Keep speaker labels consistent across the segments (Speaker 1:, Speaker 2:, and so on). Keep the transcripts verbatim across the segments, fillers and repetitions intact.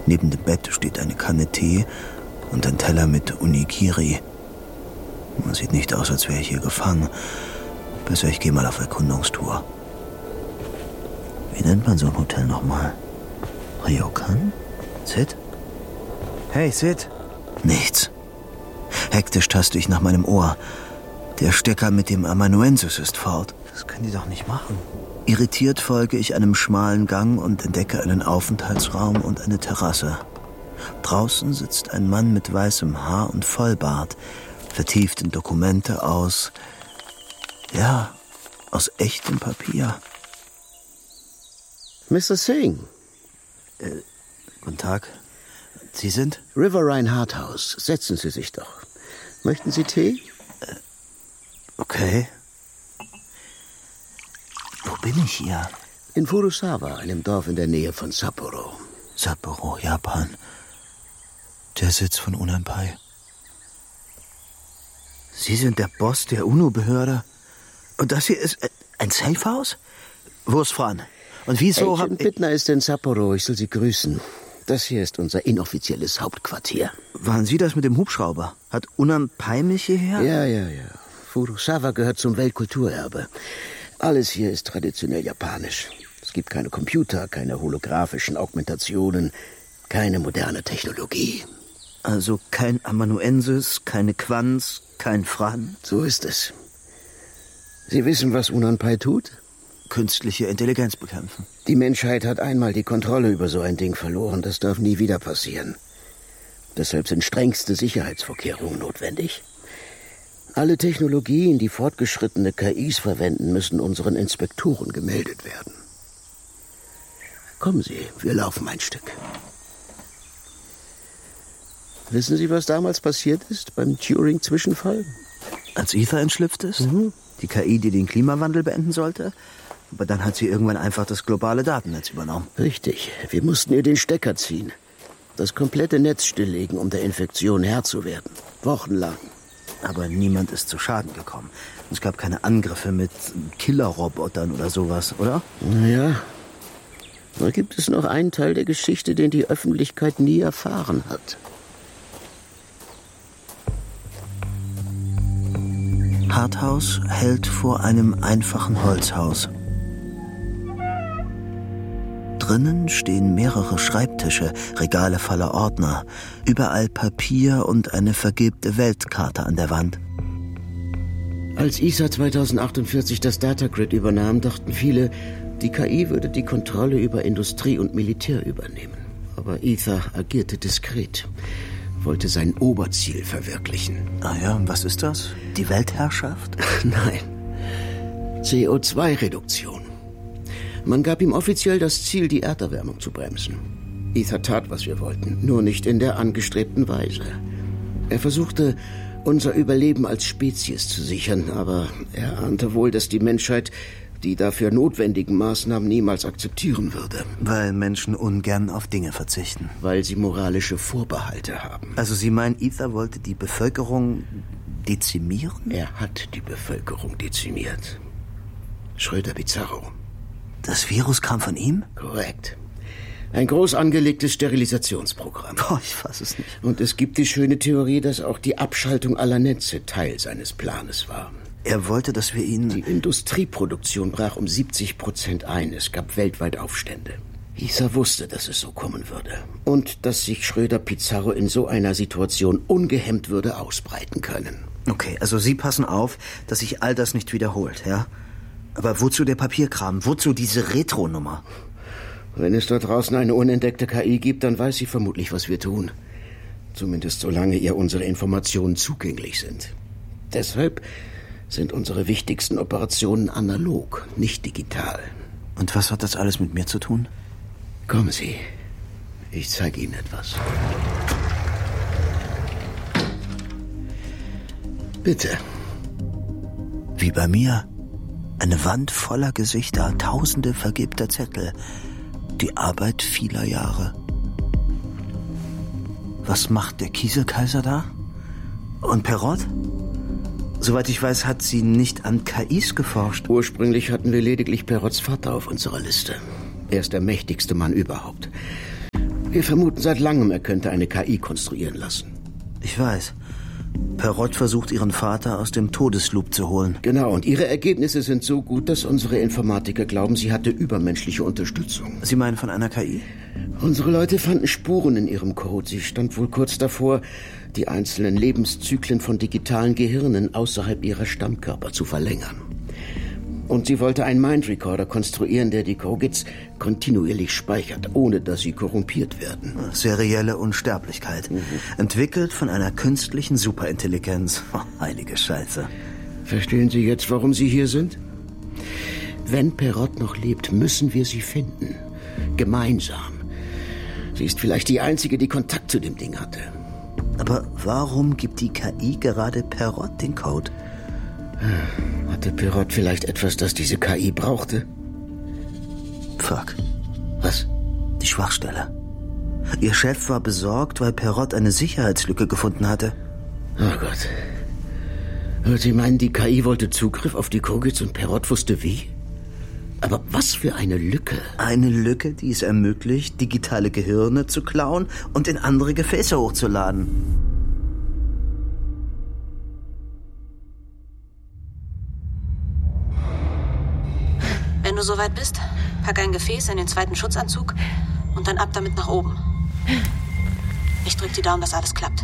Speaker 1: Neben dem Bett steht eine Kanne Tee und ein Teller mit Onigiri. Man sieht nicht aus, als wäre ich hier gefangen. Besser, ich gehe mal auf Erkundungstour. Wie nennt man so ein Hotel nochmal? Ryokan? Sid? Hey, Sid? Nichts. Hektisch taste ich nach meinem Ohr. Der Stecker mit dem Amanuensis ist fort. Das können die doch nicht machen. Irritiert folge ich einem schmalen Gang und entdecke einen Aufenthaltsraum und eine Terrasse. Draußen sitzt ein Mann mit weißem Haar und Vollbart, vertieft in Dokumente aus... Ja, aus echtem Papier.
Speaker 2: Mister Singh.
Speaker 1: Äh, guten Tag. Sie sind?
Speaker 2: Riverine Harthouse. Setzen Sie sich doch. Möchten Sie Tee?
Speaker 1: Äh, okay. Wo bin ich hier?
Speaker 2: In Furusawa, einem Dorf in der Nähe von Sapporo.
Speaker 1: Sapporo, Japan. Der Sitz von Unanpai. Sie sind der Boss der UNO-Behörde? Und das hier ist ein Safehouse? Wo ist Fran? Und wieso
Speaker 2: Agent Bittner ist in Sapporo. Ich soll Sie grüßen. Das hier ist unser inoffizielles Hauptquartier.
Speaker 1: Waren Sie das mit dem Hubschrauber? Hat Unanpai mich hierher?
Speaker 2: Ja, ja, ja. Furusawa gehört zum Weltkulturerbe. Alles hier ist traditionell japanisch. Es gibt keine Computer, keine holographischen Augmentationen, keine moderne Technologie.
Speaker 1: Also kein Amanuensis, keine Quanz, kein Fran?
Speaker 2: So ist es. Sie wissen, was Unanpai tut?
Speaker 1: Künstliche Intelligenz bekämpfen.
Speaker 2: Die Menschheit hat einmal die Kontrolle über so ein Ding verloren. Das darf nie wieder passieren. Deshalb sind strengste Sicherheitsvorkehrungen notwendig. Alle Technologien, die fortgeschrittene K Is verwenden, müssen unseren Inspektoren gemeldet werden. Kommen Sie, wir laufen ein Stück. Wissen Sie, was damals passiert ist beim Turing-Zwischenfall?
Speaker 1: Als Ether entschlüpft ist?
Speaker 2: Mhm.
Speaker 1: Die K I, die den Klimawandel beenden sollte? Aber dann hat sie irgendwann einfach das globale Datennetz übernommen.
Speaker 2: Richtig. Wir mussten ihr den Stecker ziehen. Das komplette Netz stilllegen, um der Infektion Herr zu werden. Wochenlang.
Speaker 1: Aber niemand ist zu Schaden gekommen. Es gab keine Angriffe mit Killerrobotern oder sowas, oder?
Speaker 2: Naja. Da gibt es noch einen Teil der Geschichte, den die Öffentlichkeit nie erfahren hat.
Speaker 1: Harthouse hält vor einem einfachen Holzhaus. Drinnen stehen mehrere Schreibtische, Regale voller Ordner, überall Papier und eine vergilbte Weltkarte an der Wand.
Speaker 2: Als I S A zweitausendachtzig das Datagrid übernahm, dachten viele, die K I würde die Kontrolle über Industrie und Militär übernehmen. Aber Ether agierte diskret, wollte sein Oberziel verwirklichen.
Speaker 1: Ah ja, und was ist das? Die Weltherrschaft?
Speaker 2: Nein, C O zwei Reduktion. Man gab ihm offiziell das Ziel, die Erderwärmung zu bremsen. Ether tat, was wir wollten, nur nicht in der angestrebten Weise. Er versuchte, unser Überleben als Spezies zu sichern, aber er ahnte wohl, dass die Menschheit die dafür notwendigen Maßnahmen niemals akzeptieren würde.
Speaker 1: Weil Menschen ungern auf Dinge verzichten.
Speaker 2: Weil sie moralische Vorbehalte haben.
Speaker 1: Also Sie meinen, Ether wollte die Bevölkerung dezimieren?
Speaker 2: Er hat die Bevölkerung dezimiert. Schröder-Pizarro.
Speaker 1: Das Virus kam von ihm?
Speaker 2: Korrekt. Ein groß angelegtes Sterilisationsprogramm.
Speaker 1: Boah, ich fass es nicht.
Speaker 2: Und es gibt die schöne Theorie, dass auch die Abschaltung aller Netze Teil seines Planes war.
Speaker 1: Er wollte, dass wir ihn...
Speaker 2: Die Industrieproduktion brach um siebzig Prozent ein. Es gab weltweit Aufstände. Ether wusste, dass es so kommen würde. Und dass sich Schröder-Pizarro in so einer Situation ungehemmt würde ausbreiten können.
Speaker 1: Okay, also Sie passen auf, dass sich all das nicht wiederholt, ja? Aber wozu der Papierkram? Wozu diese Retro-Nummer?
Speaker 2: Wenn es dort draußen eine unentdeckte K I gibt, dann weiß sie vermutlich, was wir tun. Zumindest solange ihr unsere Informationen zugänglich sind. Deshalb sind unsere wichtigsten Operationen analog, nicht digital.
Speaker 1: Und was hat das alles mit mir zu tun?
Speaker 2: Kommen Sie, ich zeige Ihnen etwas. Bitte.
Speaker 1: Wie bei mir. Eine Wand voller Gesichter, tausende vergilbter Zettel. Die Arbeit vieler Jahre. Was macht der Kieselkaiser da? Und Perrott? Soweit ich weiß, hat sie nicht an K Is geforscht.
Speaker 2: Ursprünglich hatten wir lediglich Perrotts Vater auf unserer Liste. Er ist der mächtigste Mann überhaupt. Wir vermuten seit langem, er könnte eine K I konstruieren lassen.
Speaker 1: Ich weiß. Perrott versucht, ihren Vater aus dem Todesloop zu holen.
Speaker 2: Genau, und ihre Ergebnisse sind so gut, dass unsere Informatiker glauben, sie hatte übermenschliche Unterstützung.
Speaker 1: Sie meinen von einer K I?
Speaker 2: Unsere Leute fanden Spuren in ihrem Code. Sie stand wohl kurz davor, die einzelnen Lebenszyklen von digitalen Gehirnen außerhalb ihrer Stammkörper zu verlängern. Und sie wollte einen Mind-Recorder konstruieren, der die Kogits kontinuierlich speichert, ohne dass sie korrumpiert werden.
Speaker 1: Serielle Unsterblichkeit. Mhm. Entwickelt von einer künstlichen Superintelligenz. Oh, heilige Scheiße.
Speaker 2: Verstehen Sie jetzt, warum Sie hier sind? Wenn Perrott noch lebt, müssen wir sie finden. Gemeinsam. Sie ist vielleicht die Einzige, die Kontakt zu dem Ding hatte.
Speaker 1: Aber warum gibt die K I gerade Perrott den Code?
Speaker 2: Hatte Perrott vielleicht etwas, das diese K I brauchte?
Speaker 1: Fuck.
Speaker 2: Was?
Speaker 1: Die Schwachstelle. Ihr Chef war besorgt, weil Perrott eine Sicherheitslücke gefunden hatte.
Speaker 2: Oh Gott. Und Sie meinen, die K I wollte Zugriff auf die Kogits und Perrott wusste wie? Aber was für eine Lücke?
Speaker 1: Eine Lücke, die es ermöglicht, digitale Gehirne zu klauen und in andere Gefäße hochzuladen.
Speaker 3: Wenn du soweit bist, pack ein Gefäß in den zweiten Schutzanzug und dann ab damit nach oben. Ich drück die Daumen, dass alles klappt.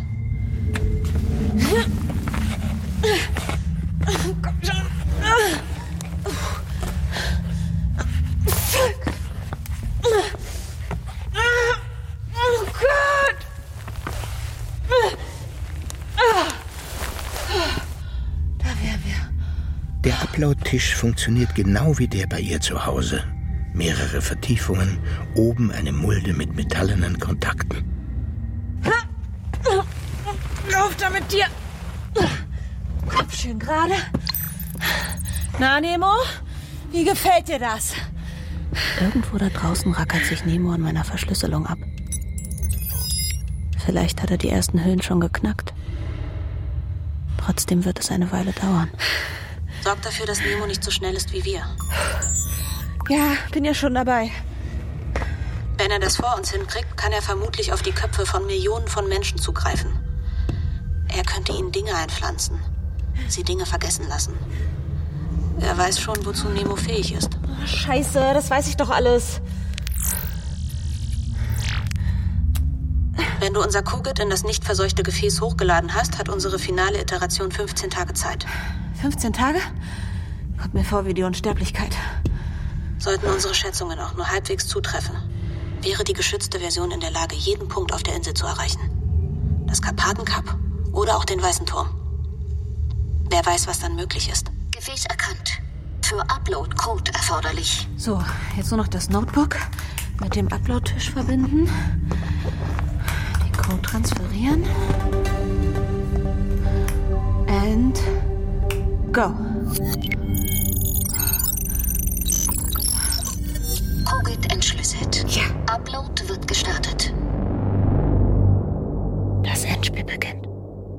Speaker 4: Komm schon. Oh Gott! Da wären wir.
Speaker 2: Der Upload-Tisch funktioniert genau wie der bei ihr zu Hause. Mehrere Vertiefungen, oben eine Mulde mit metallenen Kontakten.
Speaker 4: Lauf da mit dir! Kopf schön gerade. Na, Nemo? Wie gefällt dir das?
Speaker 3: Irgendwo da draußen rackert sich Nemo an meiner Verschlüsselung ab. Vielleicht hat er die ersten Hüllen schon geknackt. Trotzdem wird es eine Weile dauern. Sorg dafür, dass Nemo nicht so schnell ist wie wir.
Speaker 4: Ja, bin ja schon dabei.
Speaker 3: Wenn er das vor uns hinkriegt, kann er vermutlich auf die Köpfe von Millionen von Menschen zugreifen. Er könnte ihnen Dinge einpflanzen. Sie Dinge vergessen lassen. Er weiß schon, wozu Nemo fähig ist.
Speaker 4: Oh, Scheiße, das weiß ich doch alles.
Speaker 3: Wenn du unser Kogit in das nicht verseuchte Gefäß hochgeladen hast, hat unsere finale Iteration fünfzehn Tage Zeit.
Speaker 4: fünfzehn Tage? Kommt mir vor wie die Unsterblichkeit.
Speaker 3: Sollten unsere Schätzungen auch nur halbwegs zutreffen, wäre die geschützte Version in der Lage, jeden Punkt auf der Insel zu erreichen. Das Karpatenkap oder auch den Weißen Turm. Wer weiß, was dann möglich ist.
Speaker 5: Gefäß erkannt. Für Upload Code erforderlich.
Speaker 4: So, jetzt nur noch das Notebook mit dem Upload-Tisch verbinden. Den Code transferieren. And go.
Speaker 5: Kogit entschlüsselt.
Speaker 4: Ja.
Speaker 5: Upload wird gestartet.
Speaker 4: Das Endspiel beginnt.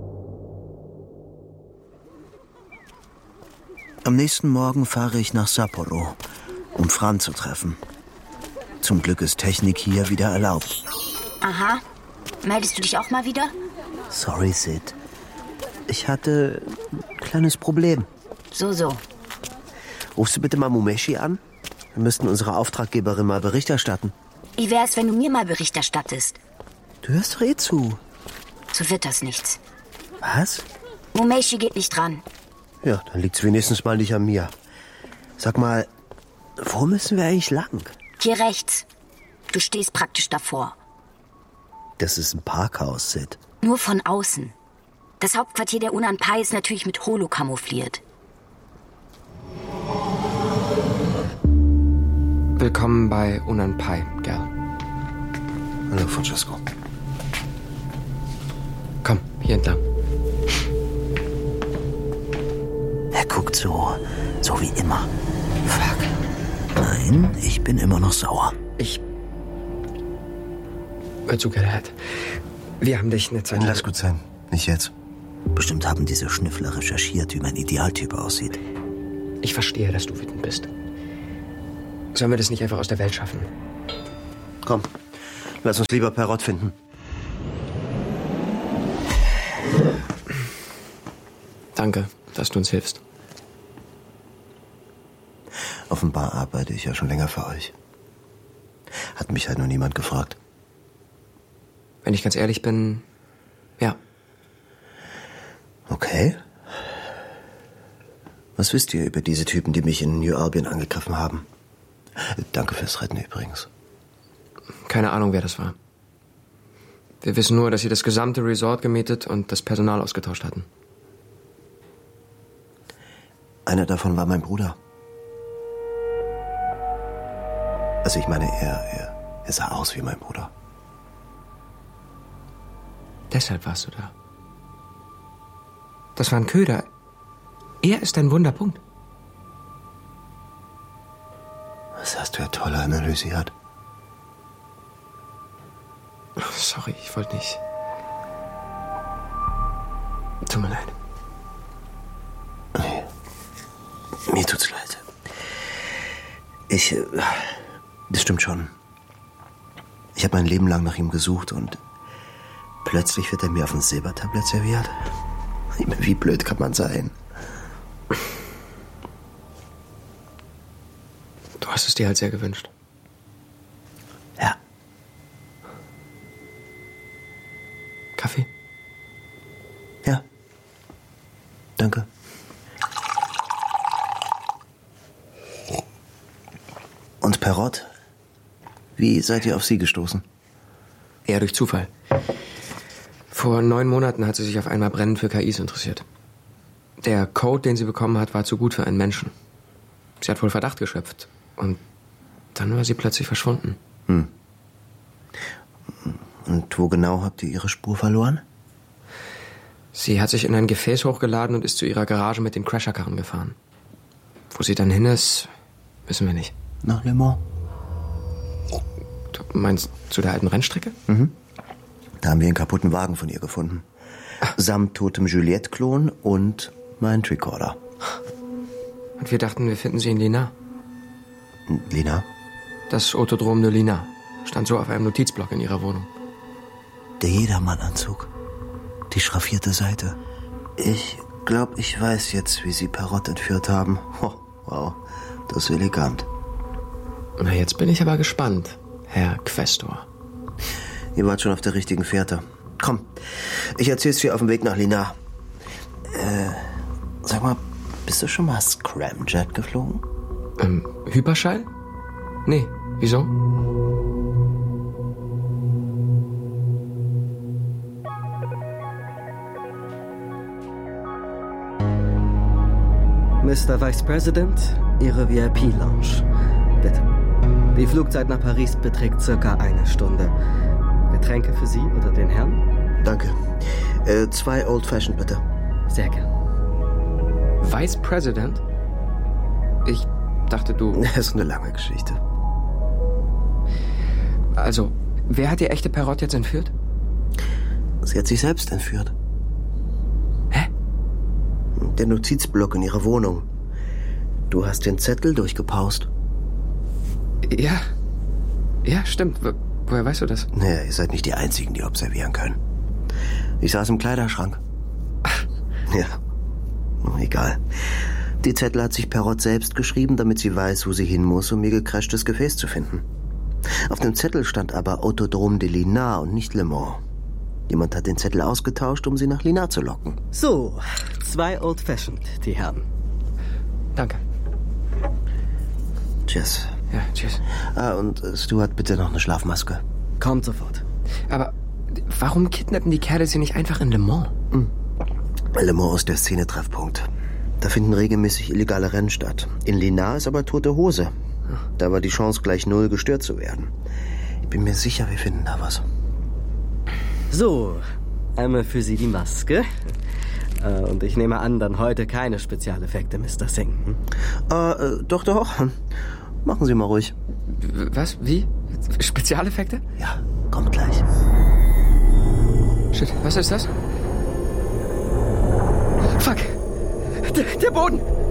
Speaker 1: Am nächsten Morgen fahre ich nach Sapporo, um Fran zu treffen. Zum Glück ist Technik hier wieder erlaubt.
Speaker 5: Aha. Meldest du dich auch mal wieder?
Speaker 1: Sorry, Sid. Ich hatte ein kleines Problem.
Speaker 5: So, so.
Speaker 1: Rufst du bitte mal Mumeshi an? Wir müssten unserer Auftraggeberin mal Bericht erstatten.
Speaker 5: Wie wär's, wenn du mir mal Bericht erstattest?
Speaker 1: Du hörst doch eh zu.
Speaker 5: So wird das nichts.
Speaker 1: Was?
Speaker 5: Mumeshi geht nicht dran.
Speaker 1: Ja, dann liegt's wenigstens mal nicht an mir. Sag mal, wo müssen wir eigentlich lang?
Speaker 5: Hier rechts. Du stehst praktisch davor.
Speaker 1: Das ist ein Parkhaus, Sid.
Speaker 5: Nur von außen. Das Hauptquartier der Unanpai ist natürlich mit Holo kamoufliert.
Speaker 6: Willkommen bei Unanpai, Gal.
Speaker 1: Hallo, Francesco.
Speaker 6: Komm, hier entlang.
Speaker 1: Er guckt so, so wie immer. Fuck. Nein, ich bin immer noch sauer.
Speaker 6: Ich... Hör zu, Gerhard. Wir haben dich eine Zeit lang...
Speaker 1: Lass gut sein. Nicht jetzt. Bestimmt haben diese Schnüffler recherchiert, wie mein Idealtyp aussieht.
Speaker 6: Ich verstehe, dass du wütend bist. Sollen wir das nicht einfach aus der Welt schaffen?
Speaker 1: Komm, Lass uns lieber Perrott finden.
Speaker 6: Danke, dass du uns hilfst.
Speaker 1: Offenbar arbeite ich ja schon länger für euch. Hat mich halt noch niemand gefragt.
Speaker 6: Wenn ich ganz ehrlich bin, ja.
Speaker 1: Okay. Was wisst ihr über diese Typen, die mich in New Albion angegriffen haben? Danke fürs Retten übrigens.
Speaker 6: Keine Ahnung, wer das war. Wir wissen nur, dass sie das gesamte Resort gemietet und das Personal ausgetauscht hatten.
Speaker 1: Einer davon war mein Bruder. Also ich meine, er, er, er sah aus wie mein Bruder.
Speaker 6: Deshalb warst du da. Das war ein Köder. Er ist ein Wunderpunkt.
Speaker 1: Das hast du ja toll analysiert.
Speaker 6: Sorry, ich wollte nicht. Tut mir leid.
Speaker 1: Nee. Mir tut's leid. Ich... äh, Das stimmt schon. Ich habe mein Leben lang nach ihm gesucht und plötzlich wird er mir auf ein Silbertablett serviert. Wie blöd kann man sein?
Speaker 6: Du hast es dir halt sehr gewünscht.
Speaker 1: Ja.
Speaker 6: Kaffee?
Speaker 1: Ja. Danke. Und Perrott? Wie seid ihr auf sie gestoßen?
Speaker 6: Eher durch Zufall. Vor neun Monaten hat sie sich auf einmal brennend für K Is interessiert. Der Code, den sie bekommen hat, war zu gut für einen Menschen. Sie hat wohl Verdacht geschöpft. Und dann war sie plötzlich verschwunden.
Speaker 1: Hm. Und wo genau habt ihr ihre Spur verloren?
Speaker 6: Sie hat sich in ein Gefäß hochgeladen und ist zu ihrer Garage mit den Crasherkarren gefahren. Wo sie dann hin ist, wissen wir nicht.
Speaker 1: Nach Le Mans?
Speaker 6: Du meinst zu der alten Rennstrecke?
Speaker 1: Mhm. Da haben wir einen kaputten Wagen von ihr gefunden. Samt totem Juliette-Klon und mein Tricorder.
Speaker 6: Und wir dachten, wir finden sie in Lina.
Speaker 1: Lina?
Speaker 6: Das Autodrom de Lina stand so auf einem Notizblock in ihrer Wohnung.
Speaker 1: Der Jedermann-Anzug. Die schraffierte Seite. Ich glaube, ich weiß jetzt, wie sie Perrott entführt haben. Oh, wow, das ist elegant.
Speaker 6: Na, jetzt bin ich aber gespannt, Herr Questor.
Speaker 1: Ihr wart schon auf der richtigen Fährte. Komm, ich erzähl's dir auf dem Weg nach Lina. Äh, sag mal, bist du schon mal Scramjet geflogen?
Speaker 6: Ähm, Hyperschall? Nee, wieso?
Speaker 7: Mister Vice President, Ihre V I P-Lounge. Bitte. Die Flugzeit nach Paris beträgt circa eine Stunde. Getränke für Sie oder den Herrn?
Speaker 1: Danke. Äh, zwei Old Fashioned, bitte.
Speaker 7: Sehr gern.
Speaker 6: Vice President? Ich dachte, du...
Speaker 1: Das ist eine lange Geschichte.
Speaker 6: Also, wer hat die echte Perrott jetzt entführt?
Speaker 1: Sie hat sich selbst entführt.
Speaker 6: Hä?
Speaker 1: Der Notizblock in ihrer Wohnung. Du hast den Zettel durchgepaust.
Speaker 6: Ja. Ja, stimmt. Wo, woher weißt du das?
Speaker 1: Naja, ihr seid nicht die Einzigen, die observieren können. Ich saß im Kleiderschrank. Ja. Egal. Die Zettel hat sich Perrott selbst geschrieben, damit sie weiß, wo sie hin muss, um ihr gecrashtes Gefäß zu finden. Auf dem Zettel stand aber Autodrom de Lina und nicht Le Mans. Jemand hat den Zettel ausgetauscht, um sie nach Lina zu locken.
Speaker 7: So, zwei Old Fashioned, die Herren.
Speaker 6: Danke.
Speaker 1: Tschüss.
Speaker 6: Ja, tschüss.
Speaker 1: Ah, und äh, Stuart, bitte noch eine Schlafmaske.
Speaker 7: Kommt sofort.
Speaker 6: Aber warum kidnappen die Kerle sie nicht einfach in Le Mans?
Speaker 1: Hm. Le Mans ist der Szene-Treffpunkt. Da finden regelmäßig illegale Rennen statt. In Lina ist aber tote Hose. Da war die Chance gleich null, gestört zu werden. Ich bin mir sicher, wir finden da was.
Speaker 7: So, einmal für Sie die Maske. Äh, und ich nehme an, dann heute keine Spezialeffekte, Mister Singh. Hm?
Speaker 1: Äh, äh, doch, doch. Machen Sie mal ruhig.
Speaker 6: Was? Wie? Spezialeffekte?
Speaker 1: Ja, kommt gleich.
Speaker 6: Shit, was ist das? Fuck! Der, der Boden!